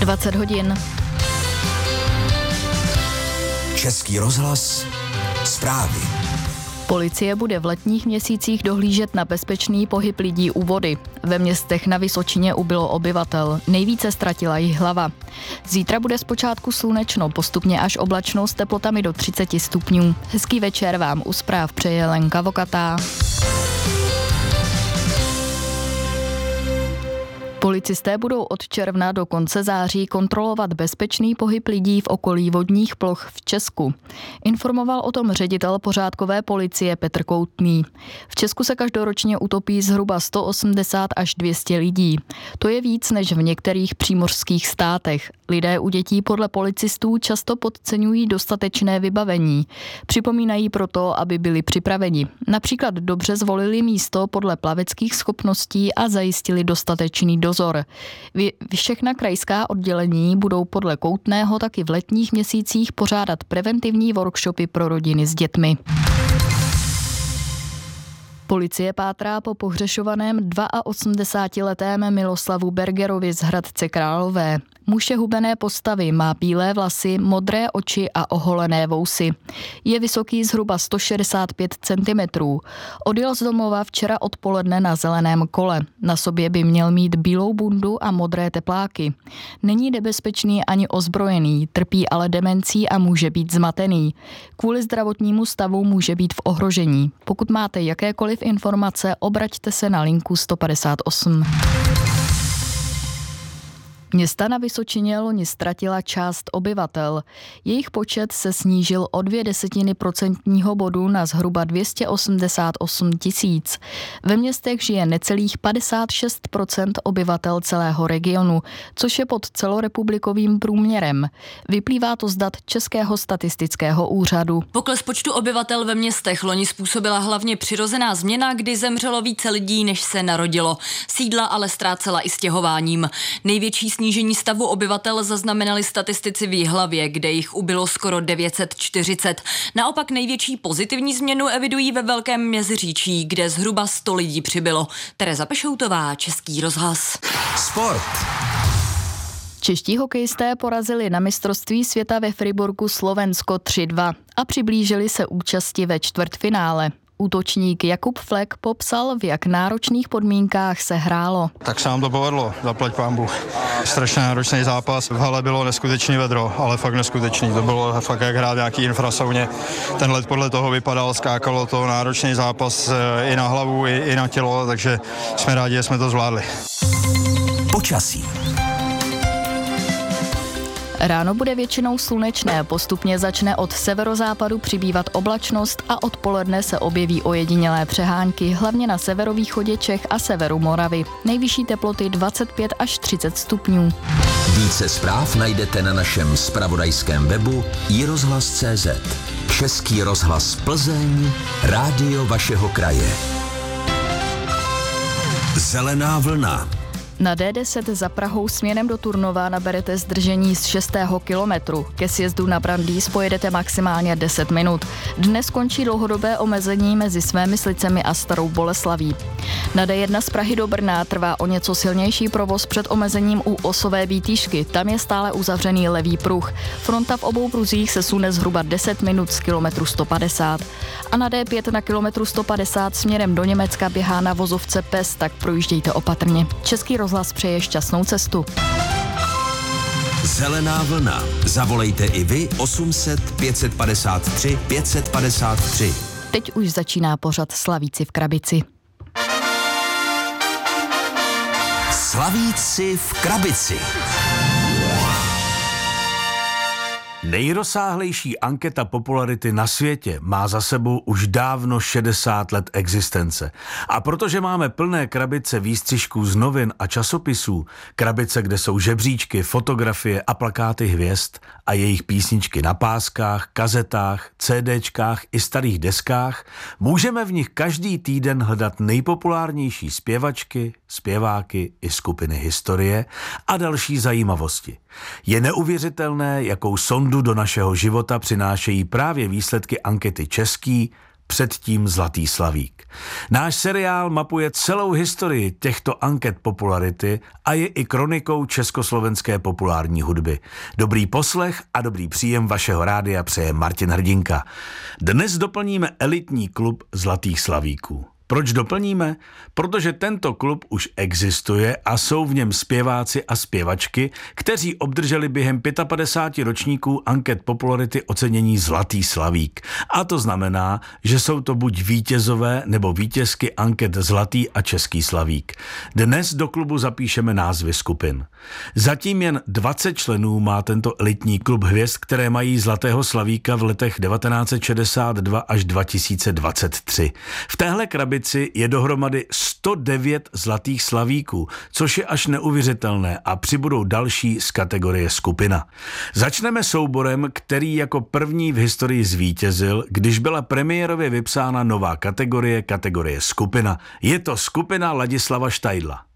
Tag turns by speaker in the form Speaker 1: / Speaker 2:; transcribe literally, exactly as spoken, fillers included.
Speaker 1: dvacet hodin.
Speaker 2: Český rozhlas, zprávy.
Speaker 1: Policie bude v letních měsících dohlížet na bezpečný pohyb lidí u vody. Ve městech na Vysočině ubylo obyvatel. Nejvíce ztratila Jihlava. Zítra bude zpočátku slunečno, postupně až oblačno s teplotami do třicet stupňů. Hezký večer vám u zpráv přeje Lenka Vokatá. Policisté budou od června do konce září kontrolovat bezpečný pohyb lidí v okolí vodních ploch v Česku. Informoval o tom ředitel pořádkové policie Petr Koutný. V Česku se každoročně utopí zhruba sto osmdesát až dvě stě lidí. To je víc než v některých přímořských státech. Lidé u dětí podle policistů často podceňují dostatečné vybavení. Připomínají proto, aby byli připraveni. Například dobře zvolili místo podle plaveckých schopností a zajistili dostatečný dozor. Všechna krajská oddělení budou podle Koutného taky v letních měsících pořádat preventivní workshopy pro rodiny s dětmi. Policie pátrá po pohřešovaném osmdesátiletém Miloslavu Bergerovi z Hradce Králové. Muž je hubené postavy, má bílé vlasy, modré oči a oholené vousy. Je vysoký zhruba sto šedesát pět centimetrů. Odjel z domova včera odpoledne na zeleném kole. Na sobě by měl mít bílou bundu a modré tepláky. Není nebezpečný ani ozbrojený, trpí ale demencí a může být zmatený. Kvůli zdravotnímu stavu může být v ohrožení. Pokud máte jakékoliv informace, obraťte se na linku sto padesát osm. Města na Vysočině loni ztratila část obyvatel. Jejich počet se snížil o dvě desetiny procentního bodu na zhruba dvě stě osmdesát osm tisíc. Ve městech žije necelých padesát šest procent obyvatel celého regionu, což je pod celorepublikovým průměrem. Vyplývá to z dat Českého statistického úřadu.
Speaker 3: Pokles počtu obyvatel ve městech loni způsobila hlavně přirozená změna, kdy zemřelo více lidí, než se narodilo. Sídla ale ztrácela i stěhováním. Největší snížení stavu obyvatel zaznamenali statistici v Jihlavě, kde jich ubylo skoro devět set čtyřicet. Naopak největší pozitivní změnu evidují ve Velkém Meziříčí, kde zhruba sto lidí přibylo. Tereza Pešoutová, Český rozhlas.
Speaker 2: Sport.
Speaker 1: Čeští hokejisté porazili na mistrovství světa ve Friburgu Slovensko tři dva a přiblížili se účasti ve čtvrtfinále. Útočník Jakub Flek popsal, v jak náročných podmínkách se hrálo.
Speaker 4: Tak se nám to povedlo, zaplať pánbu. Strašně náročný zápas, v hale bylo neskutečný vedro, ale fakt neskutečný. To bylo fakt jak hrát nějaký infrasauně. Ten led podle toho vypadal, skákalo to, náročný zápas i na hlavu, i, i na tělo, takže jsme rádi, že jsme to zvládli.
Speaker 2: Počasí.
Speaker 1: Ráno bude většinou slunečné, postupně začne od severozápadu přibývat oblačnost a odpoledne se objeví ojedinělé přehánky, hlavně na severovýchodě Čech a severu Moravy. Nejvyšší teploty dvacet pět až třicet stupňů.
Speaker 2: Více zpráv najdete na našem zpravodajském webu i rozhlas tečka cé zet. Český rozhlas Plzeň, rádio vašeho kraje. Zelená vlna.
Speaker 1: Na dé deset za Prahou směrem do Turnova naberete zdržení z šestého kilometru. Ke sjezdu na Brandýs pojedete maximálně deset minut. Dnes končí dlouhodobé omezení mezi Svémyslicemi a Starou Boleslaví. Na dé jedna z Prahy do Brna trvá o něco silnější provoz před omezením u Osové Bítýšky. Tam je stále uzavřený levý pruh. Fronta v obou pruzích se sune zhruba deset minut z kilometru sto padesát. A na dé pět na kilometru sto padesát směrem do Německa běhá na vozovce Pes, tak projíždějte opatrně. Český rozhlas přeje šťastnou cestu.
Speaker 2: Zelená vlna. Zavolejte i vy osm set pět set padesát tři pět set padesát tři.
Speaker 1: Teď už začíná pořad Slavíci v krabici.
Speaker 2: Slavíci v krabici.
Speaker 5: Nejrozsáhlejší anketa popularity na světě má za sebou už dávno šedesát let existence. A protože máme plné krabice výstřižků z novin a časopisů, krabice, kde jsou žebříčky, fotografie a plakáty hvězd a jejich písničky na páskách, kazetách, CDčkách i starých deskách, můžeme v nich každý týden hledat nejpopulárnější zpěvačky, zpěváky i skupiny historie a další zajímavosti. Je neuvěřitelné, jakou sondu do našeho života přinášejí právě výsledky ankety český, předtím Zlatý slavík. Náš seriál mapuje celou historii těchto anket popularity a je i kronikou československé populární hudby. Dobrý poslech a dobrý příjem vašeho rádia přeje Martin Hrdinka. Dnes doplníme elitní klub Zlatých slavíků. Proč doplníme? Protože tento klub už existuje a jsou v něm zpěváci a zpěvačky, kteří obdrželi během padesát pět ročníků anket popularity ocenění Zlatý slavík. A to znamená, že jsou to buď vítězové nebo vítězky anket Zlatý a Český slavík. Dnes do klubu zapíšeme názvy skupin. Zatím jen dvacet členů má tento elitní klub hvězd, které mají Zlatého slavíka v letech devatenáct set šedesát dva až dva tisíce dvacet tři. V téhle krabici je dohromady sto devět Zlatých slavíků, což je až neuvěřitelné a přibudou další z kategorie skupina. Začneme souborem, který jako první v historii zvítězil, když byla premiérově vypsána nová kategorie, kategorie skupina. Je to skupina Ladislava Štajdla.